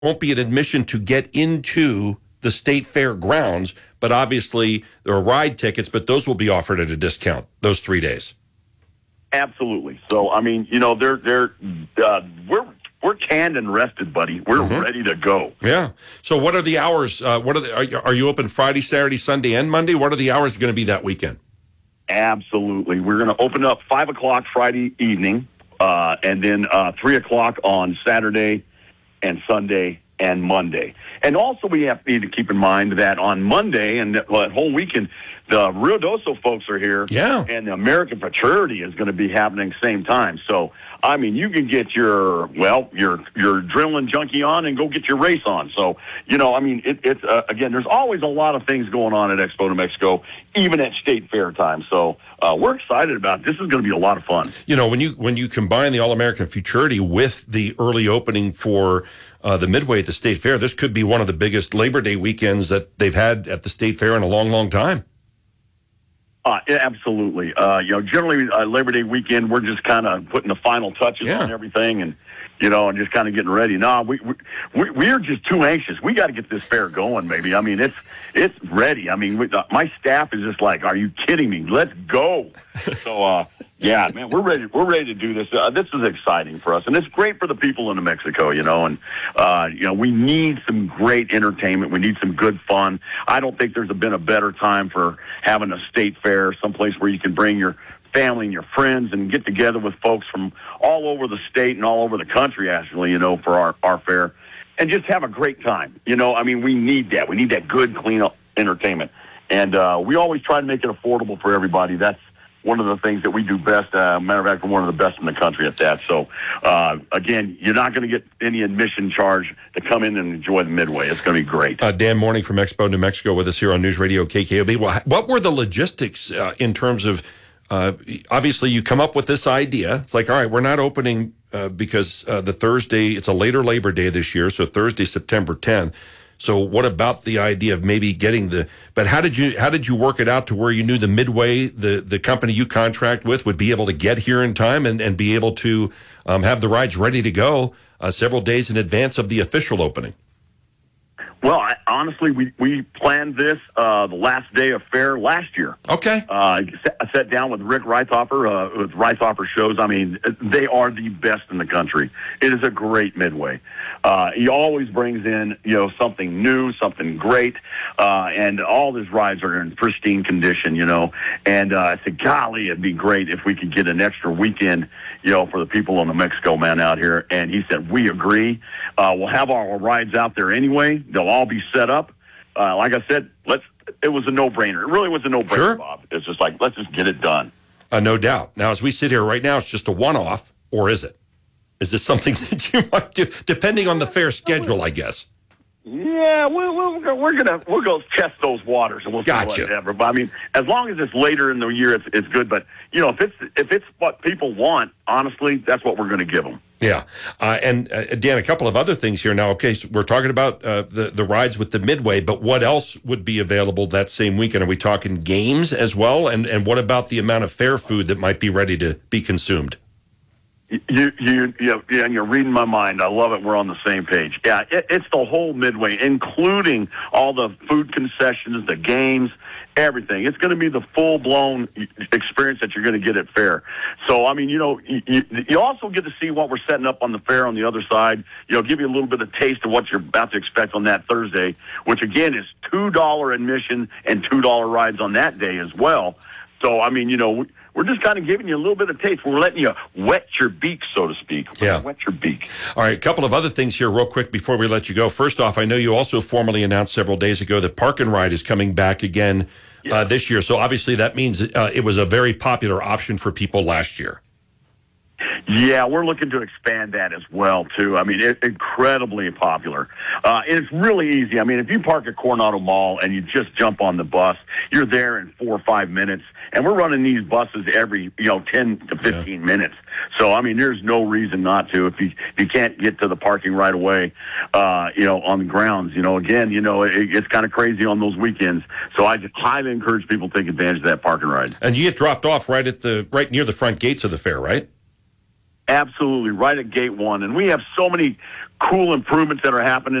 won't be an admission to get into the State Fair grounds, but obviously there are ride tickets, but those will be offered at a discount those 3 days. Absolutely. So, I mean, we're canned and rested, buddy. We're ready to go. Yeah. So what are the hours? Are you open Friday, Saturday, Sunday, and Monday? What are the hours going to be that weekend? Absolutely. We're going to open up 5 o'clock Friday evening, and then 3 o'clock on Saturday and Sunday and Monday. And also we need to keep in mind that on Monday and that whole weekend, the Rio Doso folks are here. Yeah. And the American Fraternity is going to be happening same time. So, I mean, you can get your adrenaline junkie on and go get your race on. So, it's again, there's always a lot of things going on at Expo New Mexico, even at State Fair time. So, we're excited about it. This is going to be a lot of fun. When you combine the All-American Futurity with the early opening for the Midway at the State Fair, this could be one of the biggest Labor Day weekends that they've had at the State Fair in a long, long time. Absolutely. Generally Labor Day weekend, we're just kind of putting the final touches on everything and just kind of getting ready. No, we're just too anxious. We got to get this fair going, baby. I mean, it's ready. I mean, my staff is just like, are you kidding me? Let's go. So, yeah, man, we're ready. We're ready to do this. This is exciting for us, and it's great for the people in New Mexico, and we need some great entertainment. We need some good fun. I don't think there's been a better time for having a state fair, someplace where you can bring your family and your friends and get together with folks from all over the state and all over the country, actually, for our fair, and just have a great time. We need that. We need that good, clean entertainment, and we always try to make it affordable for everybody. That's one of the things that we do best. Matter of fact, we're one of the best in the country at that. So, again, you're not going to get any admission charge to come in and enjoy the Midway. It's going to be great. Dan Morning from Expo New Mexico with us here on News Radio KKOB. Well, what were the logistics in terms of, obviously you come up with this idea. It's like, all right, we're not opening because the Thursday, it's a later Labor Day this year, so Thursday, September 10th. So what about the idea of maybe but how did you work it out to where you knew the Midway, the company you contract with, would be able to get here in time and be able to have the rides ready to go several days in advance of the official opening? Well, honestly, we planned this the last day of fair last year. Okay. I sat down with Rick Reithoffer with Reithoffer Shows. I mean, they are the best in the country. It is a great Midway. He always brings in, something new, something great, and all his rides are in pristine condition, And I said, golly, it'd be great if we could get an extra weekend, for the people on the Mexico man out here. And he said, we agree. We'll have our rides out there anyway. They'll all be set up. Like I said, it was a no-brainer. It really was a no-brainer, sure. Bob. It's just like, let's just get it done. No doubt. Now, as we sit here right now, it's just a one-off, or is it? Is this something that you might do, depending on the fair schedule, I guess? Yeah, we'll go test those waters and we'll see whatever. But I mean, as long as it's later in the year, it's good. But if it's what people want, honestly, that's what we're going to give them. Yeah, and Dan, a couple of other things here now. Okay, so we're talking about the rides with the Midway, but what else would be available that same weekend? Are we talking games as well? And what about the amount of fair food that might be ready to be consumed? And you're reading my mind. I love it. We're on the same page. Yeah, it's the whole Midway, including all the food concessions, the games, everything. It's going to be the full-blown experience that you're going to get at fair. So, I mean, you also get to see what we're setting up on the fair on the other side. Give you a little bit of taste of what you're about to expect on that Thursday, which, again, is $2 admission and $2 rides on that day as well. So, I mean, we're just kind of giving you a little bit of taste. We're letting you wet your beak, so to speak. Wet your beak. All right, a couple of other things here real quick before we let you go. First off, I know you also formally announced several days ago that Park and Ride is coming back again this year. So obviously that means it was a very popular option for people last year. Yeah, we're looking to expand that as well, too. I mean, it's incredibly popular. It's really easy. I mean, if you park at Coronado Mall and you just jump on the bus, you're there in 4 or 5 minutes. And we're running these buses every, 10 to 15 minutes. So, I mean, there's no reason not to if you can't get to the parking right away, on the grounds. Again, it's kind of crazy on those weekends. So I just highly encourage people to take advantage of that parking ride. And you get dropped off right near the front gates of the fair, right? Absolutely, right at gate one. And we have so many cool improvements that are happening